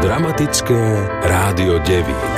Dramatické rádio Devín.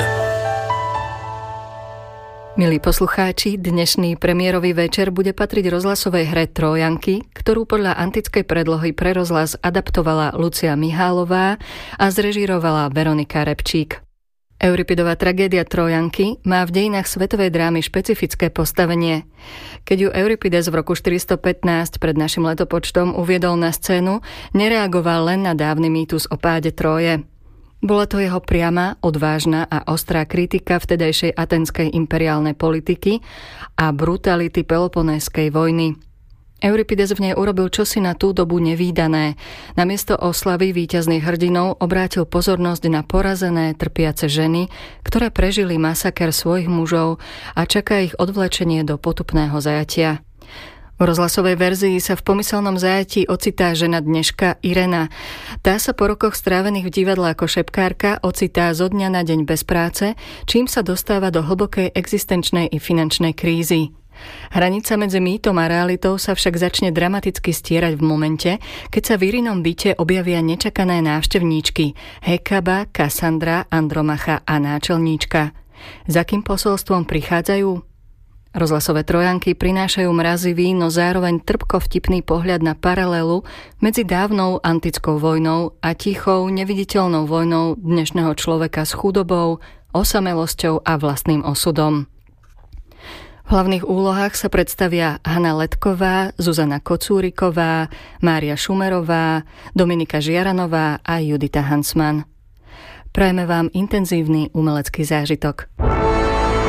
Milí poslucháči, dnešný premiérový večer bude patriť rozhlasovej hre Trójanky, ktorú podľa antickej predlohy pre rozhlas adaptovala Lucia Mihálová a zrežírovala Veronika Repčík. Euripidova tragédia Trójanky má v dejinách svetovej drámy špecifické postavenie. Keď ju Euripides v roku 415 pred našim letopočtom uviedol na scénu, nereagoval len na dávny mýtus o páde Tróje. Bola to jeho priama, odvážna a ostrá kritika vtedajšej atenskej imperiálnej politiky a brutality Peloponéskej vojny. Euripides v nej urobil čosi na tú dobu nevídané. Namiesto oslavy víťazných hrdinov obrátil pozornosť na porazené, trpiace ženy, ktoré prežili masaker svojich mužov a čaká ich odvlečenie do potupného zajatia. V rozhlasovej verzii sa v pomyselnom zajatí ocitá žena dneška Irena. Tá sa po rokoch strávených v divadle ako šepkárka ocitá zo dňa na deň bez práce, čím sa dostáva do hlbokej existenčnej i finančnej krízy. Hranica medzi mýtom a realitou sa však začne dramaticky stierať v momente, keď sa v Irinom byte objavia nečakané návštevníčky Hekaba, Kassandra, Andromacha a náčelníčka. Za kým posolstvom prichádzajú? Rozhlasové Trójanky prinášajú mrazivý, no zároveň trpko vtipný pohľad na paralelu medzi dávnou antickou vojnou a tichou, neviditeľnou vojnou dnešného človeka s chudobou, osamelosťou a vlastným osudom. V hlavných úlohách sa predstavia Hana Letková, Zuzana Kocúriková, Mária Šumerová, Dominika Žiaranová a Judita Hansman. Prajeme vám intenzívny umelecký zážitok.